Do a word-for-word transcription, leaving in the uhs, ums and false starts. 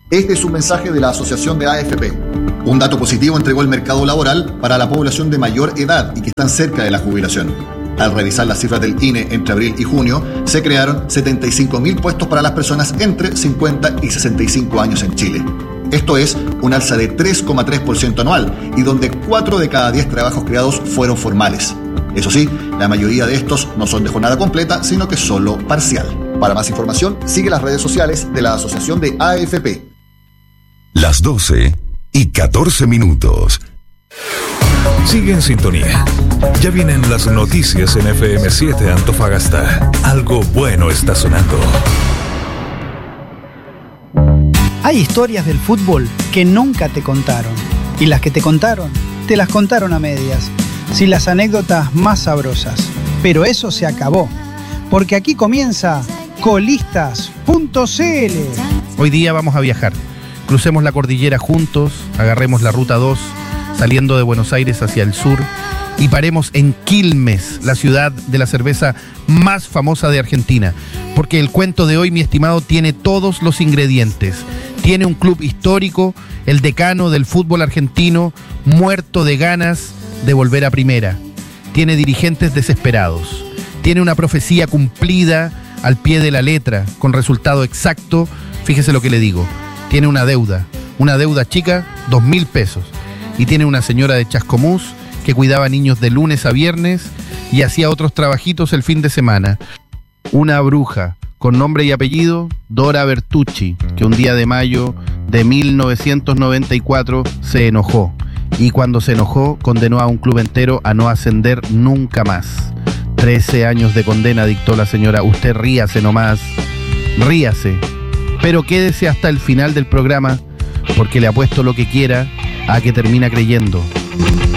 Este es un mensaje de la Asociación de A F P. Un dato positivo entregó el mercado laboral para la población de mayor edad y que están cerca de la jubilación. Al revisar las cifras del I N E entre abril y junio, se crearon setenta y cinco mil puestos para las personas entre cincuenta y sesenta y cinco años en Chile. Esto es un alza de tres coma tres por ciento anual y donde cuatro de cada diez trabajos creados fueron formales. Eso sí, la mayoría de estos no son de jornada completa, sino que solo parcial. Para más información, sigue las redes sociales de la Asociación de A F P. Las doce y catorce minutos. Sigue en sintonía. Ya vienen las noticias en F M siete Antofagasta. Algo bueno está sonando. Hay historias del fútbol que nunca te contaron. Y las que te contaron, te las contaron a medias. Sin las anécdotas más sabrosas. Pero eso se acabó. Porque aquí comienza colistas punto c l. Hoy día vamos a viajar. Crucemos la cordillera juntos, agarremos la ruta dos, saliendo de Buenos Aires hacia el sur, y paremos en Quilmes, la ciudad de la cerveza más famosa de Argentina. Porque el cuento de hoy, mi estimado, tiene todos los ingredientes. Tiene un club histórico, el decano del fútbol argentino, muerto de ganas de volver a primera. Tiene dirigentes desesperados. Tiene una profecía cumplida al pie de la letra, con resultado exacto. Fíjese lo que le digo. Tiene una deuda, una deuda chica, dos mil pesos. Y tiene una señora de Chascomús que cuidaba niños de lunes a viernes y hacía otros trabajitos el fin de semana. Una bruja con nombre y apellido, Dora Bertucci, que un día de mayo de mil novecientos noventa y cuatro se enojó. Y cuando se enojó, condenó a un club entero a no ascender nunca más. Trece años de condena dictó la señora. Usted ríase nomás, ríase. Pero quédese hasta el final del programa, porque le apuesto lo que quiera a que termina creyendo.